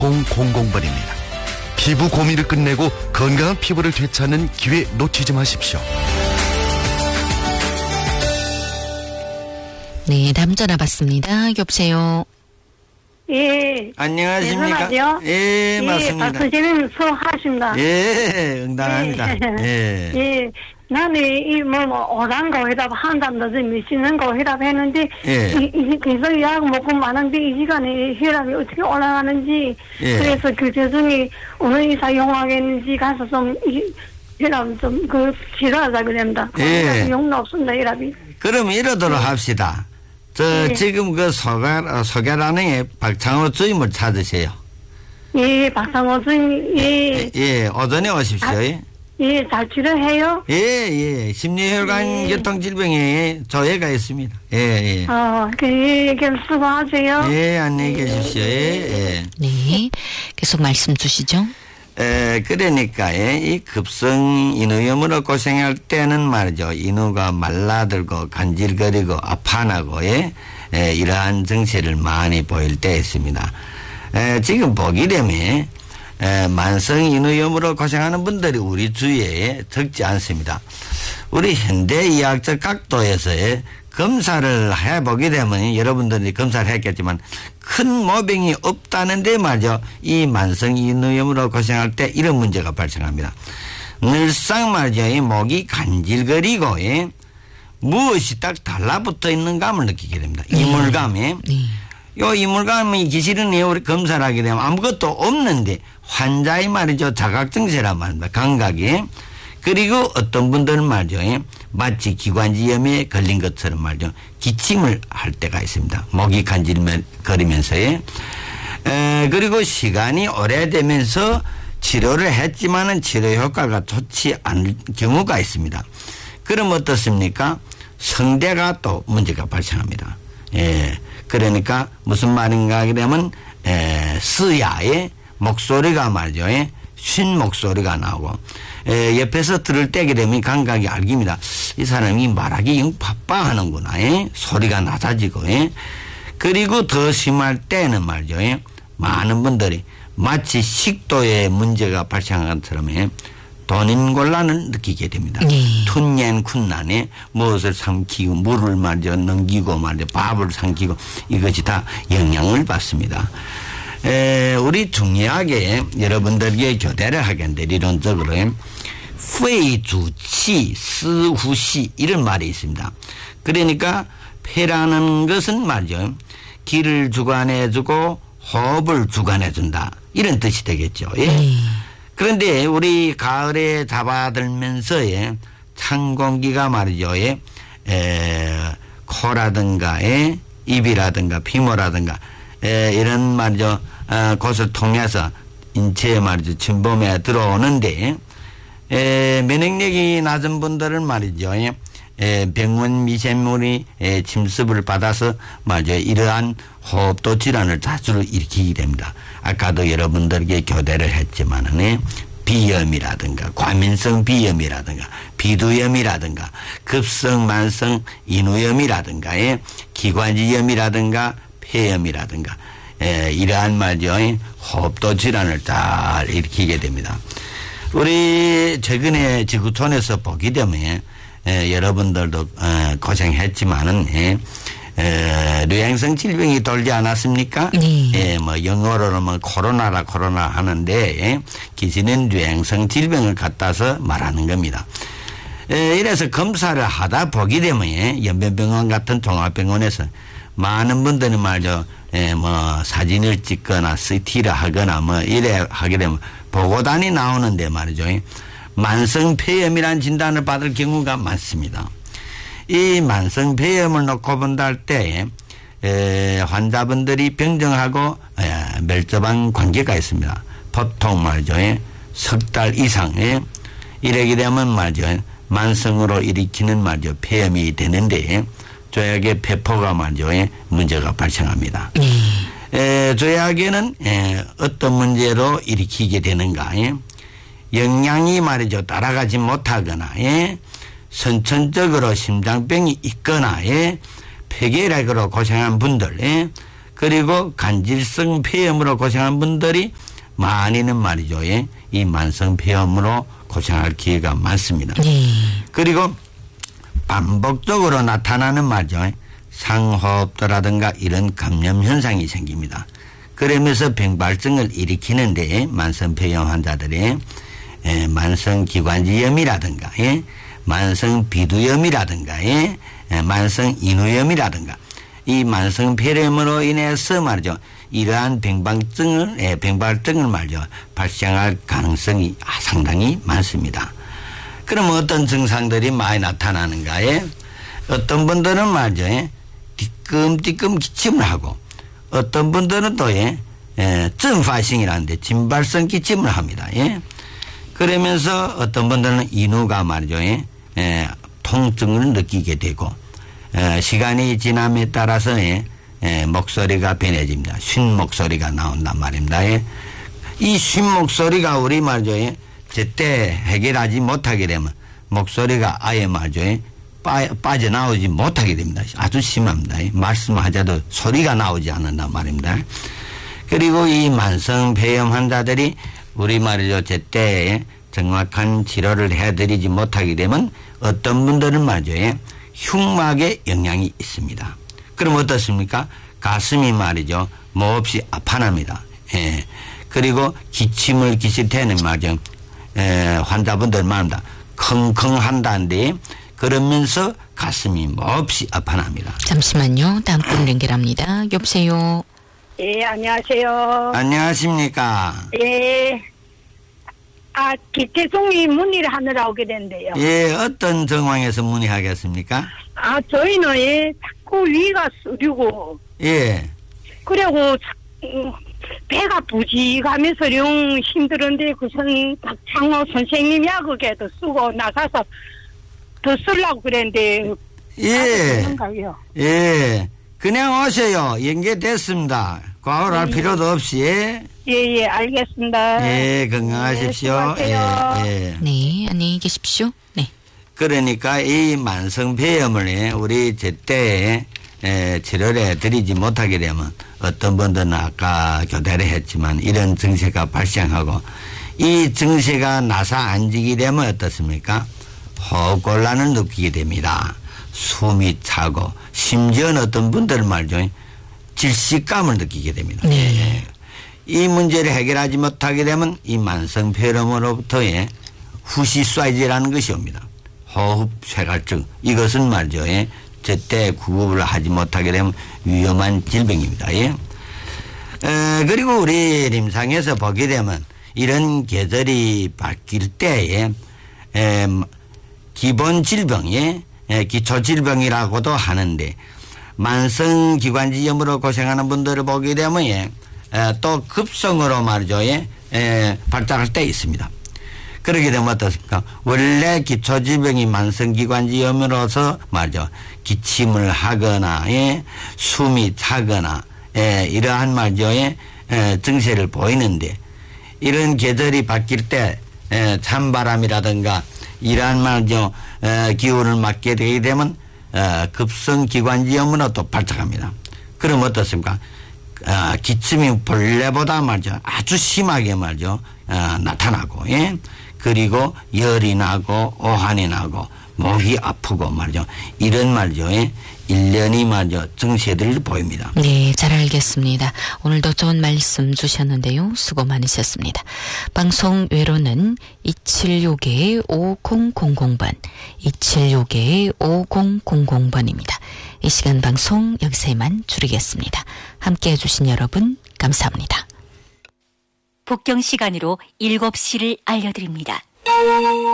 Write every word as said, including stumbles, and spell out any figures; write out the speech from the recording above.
공공공 번입니다. 피부 고민을 끝내고 건강한 피부를 되찾는 기회 놓치지 마십시오. 네, 다음 전화 받습니다. 여보세요. 예. 안녕하십니까? 네, 예, 예, 맞습니다. 박선생님 수고하십니다. 예, 응당합니다. 예. 예. 나는 이 뭐 뭐 오란 거 해답 한담도 좀 미치는 거 해답 했는데 예. 이, 이 계속 약 먹고 많은데 이 시간에 혈압이 어떻게 올라가는지 예. 그래서 그 재정이 어느 이사 용하겠는지 가서 좀 이, 혈압 좀 그 치료하자 그럽니다. 예. 용도 없습니다 혈압이. 그럼 이러도록 예. 합시다. 저 예. 지금 그 소가 소개란에 박창호 주임을 찾으세요. 예, 박상호 선생님, 예. 예, 오전에 오십시오. 아, 예, 예, 잘 치료해요? 예, 예. 심리혈관 예. 교통질병에 조회가 있습니다. 예, 예. 어, 그, 예, 그럼 수고하세요. 예, 안녕히 계십시오. 예, 예. 네, 계속 말씀 주시죠. 에, 그러니까, 예, 이 급성 인후염으로 고생할 때는 말이죠. 인후가 말라들고 간질거리고 아파나고, 예, 에, 이러한 증세를 많이 보일 때 있습니다. 에, 지금 보기 되면, 에, 만성 인후염으로 고생하는 분들이 우리 주위에 적지 않습니다. 우리 현대의학적 각도에서의 검사를 해보게 되면 여러분들이 검사를 했겠지만 큰 모병이 없다는데 말이죠. 이 만성 인후염으로 고생할 때 이런 문제가 발생합니다. 늘상 말이죠. 이 목이 간질거리고 예? 무엇이 딱 달라붙어 있는 감을 느끼게 됩니다. 이물감에. 네. 요 이물감이 기실은 우리 검사를 하게 되면 아무것도 없는데 환자의 말이죠. 자각증세란 말입니다. 감각이. 그리고 어떤 분들은 말이죠. 마치 기관지염에 걸린 것처럼 말이죠. 기침을 할 때가 있습니다. 목이 간질거리면서. 에, 그리고 시간이 오래되면서 치료를 했지만은 치료 효과가 좋지 않을 경우가 있습니다. 그럼 어떻습니까? 성대가 또 문제가 발생합니다. 예. 그러니까 무슨 말인가 하게 되면 에, 스야의 목소리가 말이죠. 예? 쉰 목소리가 나오고 에, 옆에서 들을 때게 되면 감각이 알깁니다. 이 사람이 말하기 영 바빠하는구나. 예? 소리가 낮아지고 예? 그리고 더 심할 때는 말이죠. 예? 많은 분들이 마치 식도에 문제가 발생한 것처럼 예? 돈인곤란을 느끼게 됩니다. 네. 툰옌 쿤난에 무엇을 삼키고 물을 말이죠. 넘기고 말이죠. 밥을 삼키고 이것이 다 영향을 받습니다. 에, 우리 중요하게 여러분들에게 교대를 하겠는데 이론적으로 폐주치 스후시 이런 말이 있습니다. 그러니까 폐라는 것은 말이죠. 기를 주관해주고 호흡을 주관해준다 이런 뜻이 되겠죠. 예? 네. 그런데 우리 가을에 잡아들면서 예, 찬 공기가 말이죠. 예, 에, 코라든가 예, 입이라든가 피모라든가 에, 이런 말이죠. 어, 곳을 통해서 인체에 말이죠. 침범에 들어오는데 에, 면역력이 낮은 분들은 말이죠. 예, 에, 병원 미생물이 에, 침습을 받아서 말이죠. 이러한 호흡도 질환을 자주 일으키게 됩니다. 아까도 여러분들에게 교대를 했지만은 예, 비염이라든가 과민성 비염이라든가 비두염이라든가 급성 만성 인후염이라든가 예, 기관지염이라든가 폐염이라든가 예, 이러한 말이죠. 예, 호흡도 질환을 잘 일으키게 됩니다. 우리 최근에 지구촌에서 보게 되면 예, 여러분들도 어, 고생했지만은 예, 에, 뇌행성 질병이 돌지 않았습니까? 네. 예, 뭐 영어로는 뭐 코로나라 코로나 하는데 예, 기지는 뇌행성 질병을 갖다서 말하는 겁니다. 에, 이래서 검사를 하다 보게 되면 예, 연변병원 같은 종합병원에서 많은 분들이 말이죠. 예, 뭐 사진을 찍거나 씨티를 하거나 뭐 이래 하게 되면 보고단이 나오는데 말이죠. 예, 만성 폐염이라는 진단을 받을 경우가 많습니다. 이 만성 폐염을 놓고 본다 할 때 환자분들이 병정하고 에, 밀접한 관계가 있습니다. 보통 말이죠. 석 달 이상에 이러게 되면 말이죠. 만성으로 일으키는 말이죠. 폐염이 되는데 조약의 폐포가 말이죠. 문제가 발생합니다. 에, 조약에는 에, 어떤 문제로 일으키게 되는가. 에? 영양이 말이죠. 따라가지 못하거나 예? 선천적으로 심장병이 있거나 예? 폐결핵으로 고생한 분들 예? 그리고 간질성 폐염으로 고생하는 분들이 많이는 말이죠. 예. 이 만성 폐염으로 고생할 기회가 많습니다. 네. 그리고 반복적으로 나타나는 말이죠. 상호흡도라든가 이런 감염 현상이 생깁니다. 그러면서 병발증을 일으키는데 만성 폐염 환자들의 에, 만성 기관지염이라든가 예? 만성 비두염이라든가 예? 에, 만성 인후염이라든가 이 만성 폐렴으로 인해서 말이죠. 이러한 병발증을 예, 병발증을 말이죠. 발생할 가능성이 상당히 많습니다. 그럼 어떤 증상들이 많이 나타나는가에 어떤 분들은 말이죠. 예? 띠끔띠끔 기침을 하고 어떤 분들은 또 예, 예, 전파싱이라는데 진발성 기침을 합니다. 예. 그러면서 어떤 분들은 인후가 말이죠. 예, 예, 통증을 느끼게 되고 예, 시간이 지남에 따라서 예, 예, 목소리가 변해집니다. 쉰 목소리가 나온단 말입니다. 예. 이 쉰 목소리가 우리 말이죠. 예, 제때 해결하지 못하게 되면 목소리가 아예 말이죠. 예, 빠, 빠져나오지 못하게 됩니다. 아주 심합니다. 말씀하자도 소리가 나오지 않는단 말입니다. 그리고 이 만성 폐염 환자들이 우리 말이죠. 제때 정확한 치료를 해드리지 못하게 되면 어떤 분들은 말이죠. 흉막에 영향이 있습니다. 그럼 어떻습니까? 가슴이 말이죠. 몹시 아파납니다. 예. 그리고 기침을 기실 때는 말이죠. 예, 환자분들 말입니다. 컹컹 한다는데 그러면서 가슴이 몹시 아파납니다. 잠시만요. 다음 분 연결합니다. 여보세요. 예, 안녕하세요. 안녕하십니까? 예. 아, 기태송이 문의를 하느라 오게 된대요. 예, 어떤 정황에서 문의하겠습니까? 아, 저희는 예, 자꾸 위가 쓰리고, 예. 그리고 자, 음, 배가 부직하면서 영 힘들은데 그 선, 박창호 선생님 약국에도 쓰고 나가서 더 쓰려고 그랬는데. 예. 그런가요? 예. 그냥 오세요. 연계됐습니다. 과월할 예. 필요도 없이. 예, 예, 예, 알겠습니다. 예, 건강하십시오. 네, 예, 수고하세요. 예. 네, 안녕히 계십시오. 네. 그러니까 이 만성 폐염을 우리 제때 치료를 해드리지 못하게 되면 어떤 분들은 아까 교대를 했지만 이런 증세가 발생하고 이 증세가 나서 앉게 되면 어떻습니까? 호흡곤란을 느끼게 됩니다. 숨이 차고 심지어는 어떤 분들 말이죠. 질식감을 느끼게 됩니다. 네. 이 문제를 해결하지 못하게 되면 이 만성 폐렴으로부터의 후시사이즈라는 것이 옵니다. 호흡 쇠갈증 이것은 말이죠. 예. 제때 구급을 하지 못하게 되면 위험한 질병입니다. 예. 에, 그리고 우리 임상에서 보게 되면 이런 계절이 바뀔 때에 에, 기본 질병에 에, 기초 질병이라고도 하는데 만성기관지염으로 고생하는 분들을 보게 되면 예, 에, 또 급성으로 말이죠. 예, 에, 발작할 때 있습니다. 그렇게 되면 어떻습니까? 원래 기초질병이 만성기관지염으로서 말이죠. 기침을 하거나, 예, 숨이 차거나, 예, 이러한 말이죠. 예, 예, 증세를 보이는데, 이런 계절이 바뀔 때, 예, 찬바람이라든가, 이러한 말이죠. 예, 기후를 맞게 되게 되면, 어, 급성기관지염으로 또 발작합니다. 그럼 어떻습니까? 어, 기침이 본래보다 말이죠. 아주 심하게 말이죠. 어, 나타나고, 예. 그리고 열이 나고 오한이 나고 목이 아프고 말이죠. 이런 말이죠. 예. 일련이 말이죠. 증세들을 보입니다. 네, 잘 알겠습니다. 오늘도 좋은 말씀 주셨는데요. 수고 많으셨습니다. 방송 외로는 이칠육 오공공공 번, 이칠육 오공공공 번입니다. 이 시간 방송 여기서만 줄이겠습니다. 함께해 주신 여러분 감사합니다. 북경 시간으로 일곱 시를 알려드립니다.